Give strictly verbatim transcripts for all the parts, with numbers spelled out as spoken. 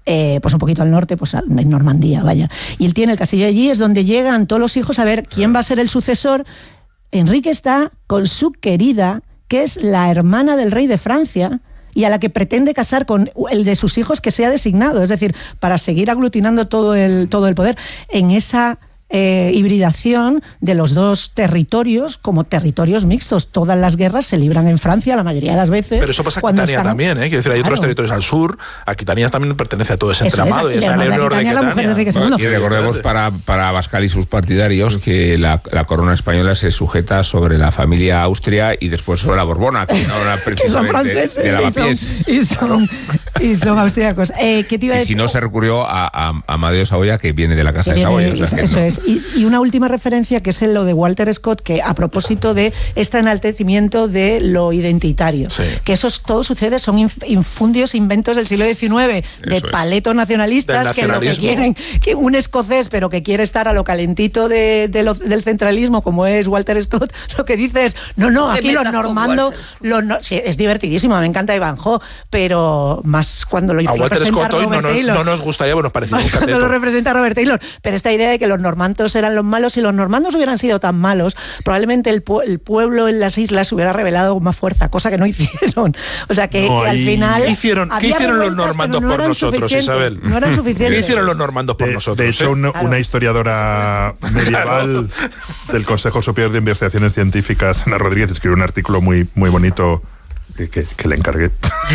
eh, pues un poquito al norte, pues en Normandía, vaya. Y él tiene el castillo allí, es donde llegan todos los hijos a ver quién va a ser el sucesor. Enrique está con su querida, que es la hermana del rey de Francia, y a la que pretende casar con el de sus hijos que sea designado, es decir, para seguir aglutinando todo el, todo el poder en esa... Eh, hibridación de los dos territorios como territorios mixtos. Todas las guerras se libran en Francia la mayoría de las veces. Pero eso pasa en Aquitania están... también, ¿eh? Quiero decir, hay claro. otros territorios al sur. Aquitania también pertenece a todo ese eso entramado. Es, y está Leonor de Aquitania. Y recordemos para, para Abascal y sus partidarios que la, la corona española se sujeta sobre la familia Austria y después sobre la Borbona, que no era precisamente de lavapiés. Y son, y son austríacos. Eh, ¿qué te iba a y decir? si no se recurrió a, a, a Amadeo Saboya, que viene de la casa de Saboya. O sea, eso no. es. Y, y una última referencia, que es en lo de Walter Scott, que a propósito de este enaltecimiento de lo identitario, sí. que eso es, todo sucede, son inf, infundios, inventos del siglo diecinueve, de eso paletos es. nacionalistas, que lo que quieren, que un escocés, pero que quiere estar a lo calentito de, de lo, del centralismo, como es Walter Scott, lo que dice es, no, no, aquí los normandos, los no, sí, es divertidísimo, me encanta Ivanhoe, pero más cuando lo a representa Walter Scott Robert hoy no, Taylor. No, no nos gustaría, bueno, nos parecía un cuando lo representa Robert Taylor, pero esta idea de que los normandos eran los malos, si los normandos hubieran sido tan malos, probablemente el, pu- el pueblo en las islas hubiera revelado con más fuerza, cosa que no hicieron. O sea que, no, que al final... ¿Qué hicieron, ¿qué hicieron los normandos no por nosotros, Isabel? No eran suficientes. ¿Qué hicieron los normandos por de, nosotros? De hecho, ¿eh? una, claro. una historiadora medieval claro. del Consejo Superior de Investigaciones Científicas, Ana Rodríguez, escribió un artículo muy, muy bonito que, que, que le encargué,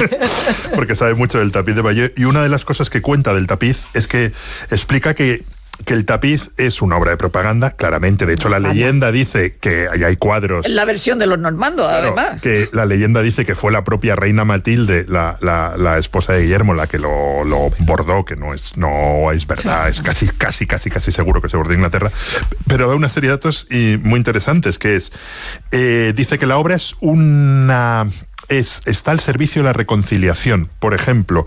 porque sabe mucho del tapiz de Bayeux, y una de las cosas que cuenta del tapiz es que explica que que el tapiz es una obra de propaganda, claramente. De hecho, la leyenda dice que ahí hay cuadros. En la versión de los normandos, claro, además. Que la leyenda dice que fue la propia reina Matilde, la, la, la esposa de Guillermo, la que lo, lo bordó, que no es, no es verdad, es casi, casi, casi, casi seguro que se bordó en Inglaterra. Pero da una serie de datos y muy interesantes, que es, eh, dice que la obra es una... Es, está al servicio de la reconciliación. Por ejemplo,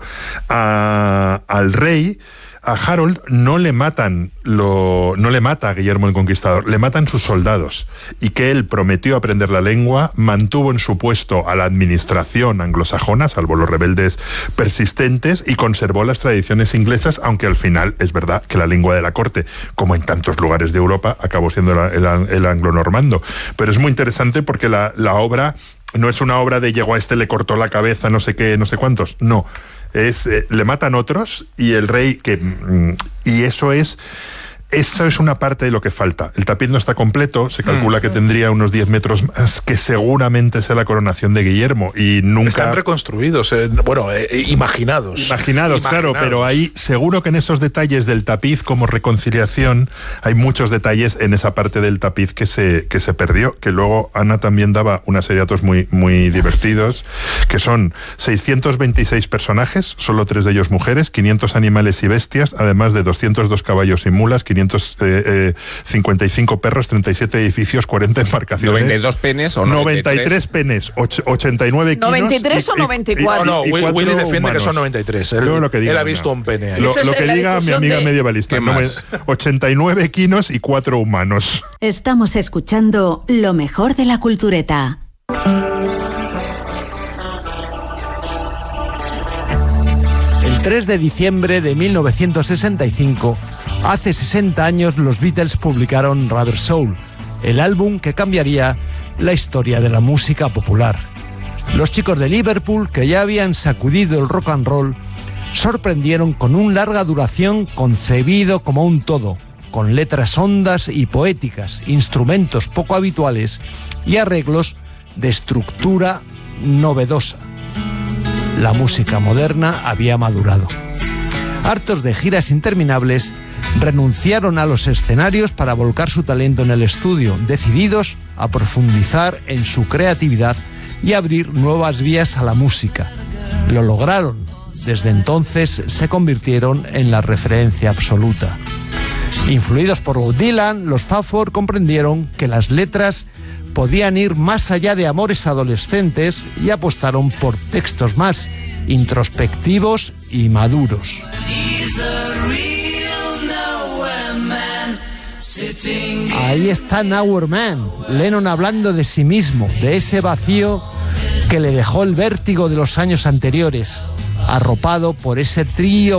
a, al rey... A Harold no le matan lo, no le mata a Guillermo el Conquistador, le matan sus soldados, y que él prometió aprender la lengua, mantuvo en su puesto a la administración anglosajona, salvo los rebeldes persistentes, y conservó las tradiciones inglesas, aunque al final es verdad que la lengua de la corte, como en tantos lugares de Europa, acabó siendo la, el, el anglo-normando. Pero es muy interesante porque la, la obra no es una obra de llegó a este, le cortó la cabeza, no sé qué, no sé cuántos, no. Es, eh, le matan otros y el rey que mm, y eso es Eso es una parte de lo que falta. El tapiz no está completo, se calcula mm. que tendría unos diez metros más, que seguramente sea la coronación de Guillermo, y nunca... Están reconstruidos, eh, bueno, eh, imaginados. Imaginados, claro, pero ahí seguro que en esos detalles del tapiz como reconciliación hay muchos detalles en esa parte del tapiz que se, que se perdió, que luego Ana también daba una serie de datos muy, muy divertidos, que son seiscientos veintiséis personajes, solo tres de ellos mujeres, quinientos animales y bestias, además de doscientos dos caballos y mulas, quinientos cincuenta y cinco perros, treinta y siete edificios, cuarenta embarcaciones. ¿noventa y dos penes o noventa y tres penes, ochenta y nueve kilos. ¿noventa y tres o noventa y cuatro? No, no, Willy, Willy defiende humanos. que son noventa y tres. Él, lo que diga, él ha visto no. un pene ahí. Lo, lo que diga mi amiga de... medievalista. No, ochenta y nueve kilos y cuatro humanos. Estamos escuchando lo mejor de la cultureta. El tres de diciembre de mil novecientos sesenta y cinco, hace sesenta años, los Beatles publicaron Rubber Soul, el álbum que cambiaría la historia de la música popular. Los chicos de Liverpool, que ya habían sacudido el rock and roll, sorprendieron con un larga duración concebido como un todo, con letras hondas y poéticas, instrumentos poco habituales y arreglos de estructura novedosa. La música moderna había madurado. Hartos de giras interminables, renunciaron a los escenarios para volcar su talento en el estudio, decididos a profundizar en su creatividad y abrir nuevas vías a la música. Lo lograron. Desde entonces se convirtieron en la referencia absoluta. Influidos por Bob Dylan, los Fab Four comprendieron que las letras podían ir más allá de amores adolescentes y apostaron por textos más introspectivos y maduros. Ahí está Nowhere Man, Lennon hablando de sí mismo, de ese vacío que le dejó el vértigo de los años anteriores, arropado por ese trío